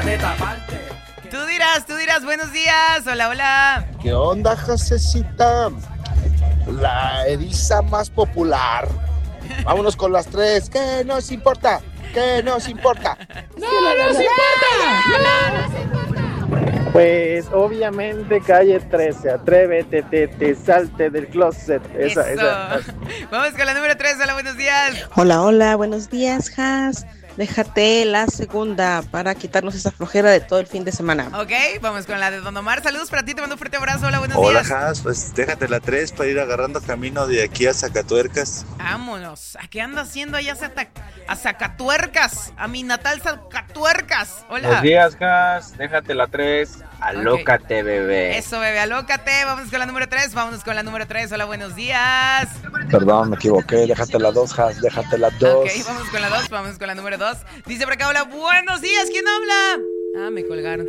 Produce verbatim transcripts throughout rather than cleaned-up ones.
neta parte. Tú dirás, tú dirás, buenos días. Hola, hola. ¿Qué onda, Jacecita? La eriza más popular. Vámonos con las tres. ¿Qué nos importa? ¿Qué nos importa? ¡No, no nos importa! ¡No, no nos importa! Pues obviamente calle trece, atrévete, te, te salte del closet. Esa, Eso. esa. Vamos con la número tres. Hola, buenos días. Hola, hola, buenos días, Has. Déjate la segunda para quitarnos esa flojera de todo el fin de semana. Ok, vamos con la de Don Omar. Saludos para ti, te mando un fuerte abrazo. Hola, buenos Hola, días. Has, pues déjate la tres para ir agarrando camino de aquí a Zacatuercas. Vámonos. ¿A qué anda haciendo allá a Zacatuercas? A mi natal Zacatuercas. Hola. Buenos días, Has. Déjate la tres. Alócate, okay. Bebé. Eso, bebé, alócate. Vamos con la número tres. Vámonos con la número tres. Hola, buenos días. Perdón, me equivoqué. Déjate la dos, Has. Déjate la dos. Ok, vamos con la dos. Vamos con la número dos. Dice por acá, hola, buenos días. ¿Quién habla? Ah, me colgaron.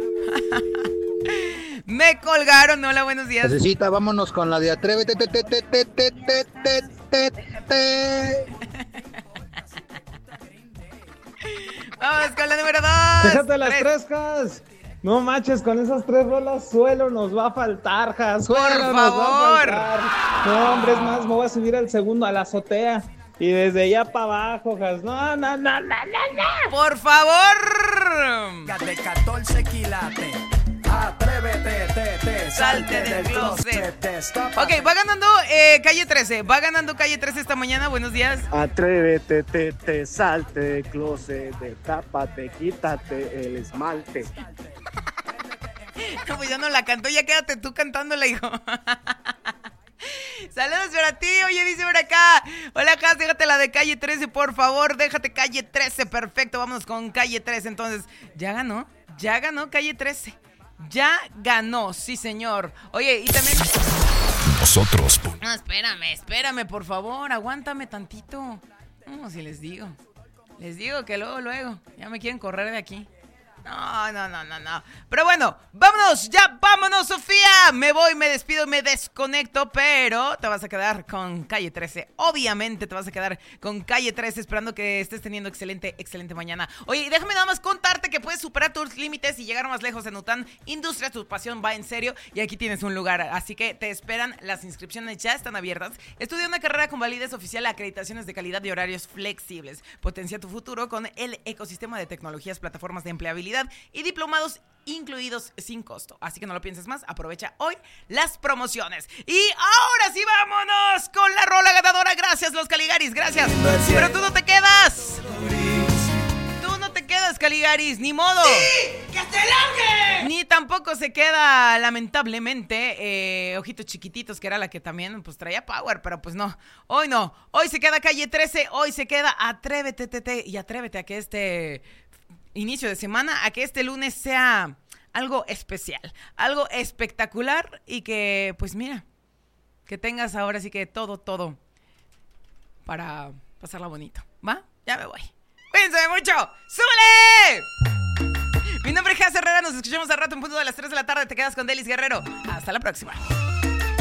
Me colgaron. Hola, buenos días. Necesita, vámonos con la de atrévete, te, te, te, te, te, te, te, te. Vamos con la número dos. Déjate las tres, Has. No manches, con esas tres rolas suelo nos va a faltar, Has. Por Suelo favor. nos va a faltar. No, hombre, es más, me voy a subir al segundo, a la azotea. Y desde allá para abajo, Has. No, no, no, no, no, no. Por favor. De catorce quilates. Atrévete, te, te, salte del closet. Ok, va ganando eh, calle trece. Va ganando calle trece esta mañana. Buenos días. Atrévete, te, te, salte del closet. Tápate, quítate el esmalte. No, pues ya no la cantó. Ya quédate tú cantándola, hijo. Saludos para ti. Oye, dice por acá. Hola, Cas, déjate la de calle trece, por favor. Déjate calle trece. Perfecto, vámonos con calle trece. Entonces, ya ganó. Ya ganó calle trece. Ya ganó, sí, señor. Oye, y también... Nosotros. No, espérame, espérame, por favor. Aguántame tantito. No, si les digo. Les digo que luego, luego. Ya me quieren correr de aquí. No, no, no, no, no. Pero bueno, vámonos, ya vámonos, Sofía. Me voy, me despido, me desconecto, pero te vas a quedar con calle trece. Obviamente te vas a quedar con calle trece, esperando que estés teniendo excelente, excelente mañana. Oye, déjame nada más contarte que puedes superar tus límites y llegar más lejos en UTAN Industria. Tu pasión va en serio y aquí tienes un lugar. Así que te esperan, las inscripciones ya están abiertas. Estudia una carrera con validez oficial, acreditaciones de calidad y horarios flexibles. Potencia tu futuro con el ecosistema de tecnologías, plataformas de empleabilidad y diplomados incluidos sin costo. Así que no lo pienses más, aprovecha hoy las promociones. Y ahora sí, vámonos con la rola ganadora. Gracias, los Caligaris, gracias. Pero tú no te quedas. Tú no te quedas, Caligaris, ni modo. ¡Sí! ¡Que se largue! Ni tampoco se queda, lamentablemente, eh, Ojitos Chiquititos, que era la que también pues traía power, pero pues no. Hoy no. Hoy se queda calle trece, hoy se queda Atrévete, tete, y atrévete a que este inicio de semana, a que este lunes sea algo especial, algo espectacular y que, pues mira, que tengas ahora sí que todo, todo para pasarla bonito, ¿va? Ya me voy. ¡Cuídense mucho! ¡Súbele! Mi nombre es Jaz Herrera, nos escuchamos al rato en punto de las tres de la tarde. Te quedas con Delis Guerrero. Hasta la próxima.